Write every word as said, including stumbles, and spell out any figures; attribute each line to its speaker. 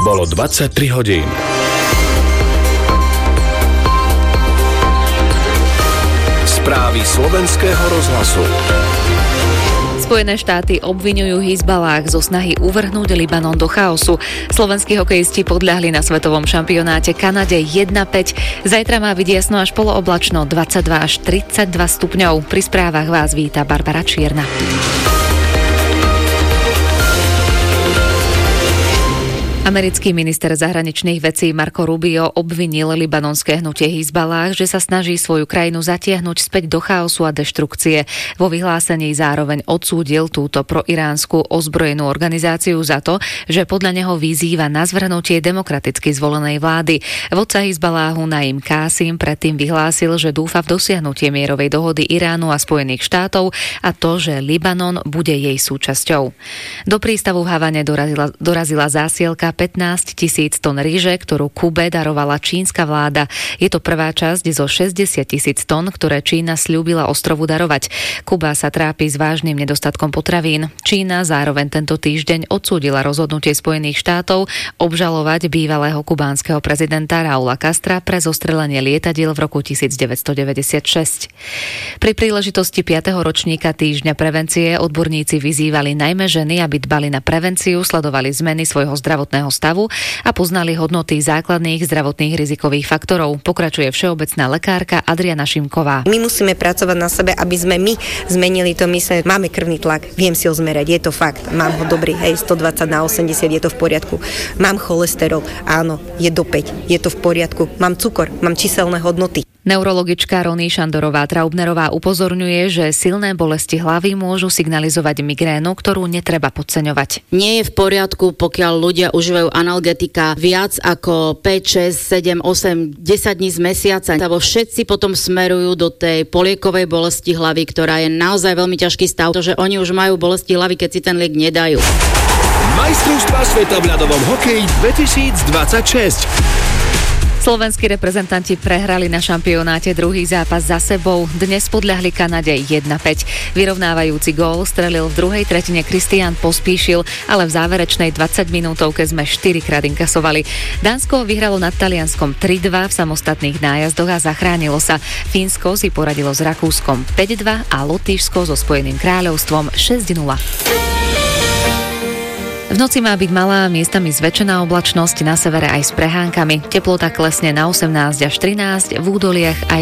Speaker 1: Bolo dvadsaťtri hodín. Správy slovenského rozhlasu.
Speaker 2: Spojené štáty obviňujú Hizballáh zo snahy uvrhnúť Libanon do chaosu. Slovenskí hokejisti podľahli na svetovom šampionáte Kanade jedna päť. Zajtra má byť jasno až polooblačno, dvadsaťdva až tridsaťdva stupňov. Pri správach vás víta Barbara Čierna. Americký minister zahraničných vecí Marco Rubio obvinil libanonské hnutie Hizballáh, že sa snaží svoju krajinu zatiahnuť späť do chaosu a deštrukcie. Vo vyhlásení zároveň odsúdil túto proiránsku ozbrojenú organizáciu za to, že podľa neho vyzýva na zvrhnutie demokraticky zvolenej vlády. Vodca Hizballáhu Naim Kásim predtým vyhlásil, že dúfa v dosiahnutie mierovej dohody Iránu a Spojených štátov a to, že Libanon bude jej súčasťou. Do prístavu v Havane dorazila, dorazila zásielka pätnásť tisíc tón ryže, ktorú Kube darovala čínska vláda. Je to prvá časť zo šesťdesiat tisíc tón, ktoré Čína sľúbila ostrovu darovať. Kuba sa trápi s vážnym nedostatkom potravín. Čína zároveň tento týždeň odsúdila rozhodnutie Spojených štátov obžalovať bývalého kubánskeho prezidenta Raúla Castra pre zostrelenie lietadiel v roku devätnásťstodeväťdesiatšesť. Pri príležitosti piateho ročníka týždňa prevencie odborníci vyzývali najmä ženy, aby dbali na prevenciu, sledovali zmeny svojho zdravotného stavu a poznali hodnoty základných zdravotných rizikových faktorov. Pokračuje všeobecná lekárka Adriana Šimková.
Speaker 3: My musíme pracovať na sebe, aby sme my zmenili to mysle. Máme krvný tlak, viem si ho zmerať, je to fakt. Mám ho dobrý, hej, stodvadsať na osemdesiat, je to v poriadku. Mám cholesterol, áno, je do päť, je to v poriadku. Mám cukor, mám číselné hodnoty.
Speaker 2: Neurologička Rony Šandorová-Traubnerová upozorňuje, že silné bolesti hlavy môžu signalizovať migrénu, ktorú netreba podceňovať.
Speaker 4: Nie je v poriadku, pokiaľ ľudia užívajú analgetika viac ako päť, šesť, sedem, osem, desať dní z mesiaca. Lebo všetci potom smerujú do tej poliekovej bolesti hlavy, ktorá je naozaj veľmi ťažký stav, pretože oni už majú bolesti hlavy, keď si ten liek nedajú.
Speaker 1: Majstrovstvá sveta v ľadovom hokeji dvetisícdvadsaťšesť.
Speaker 2: Slovenskí reprezentanti prehrali na šampionáte druhý zápas za sebou. Dnes podľahli Kanade jedna päť. Vyrovnávajúci gól strelil v druhej tretine Kristián Pospíšil, ale v záverečnej dvadsaťminútovke sme štyrikrát inkasovali. Dánsko vyhralo nad Talianskom tri dva v samostatných nájazdoch a zachránilo sa. Fínsko si poradilo s Rakúskom päť dva a Lotyšsko so Spojeným kráľovstvom šesť nula. V noci má byť malá, miestami zväčšená oblačnosť, na severe aj s prehánkami. Teplota klesne na osemnásť až trinásť, v údoliach aj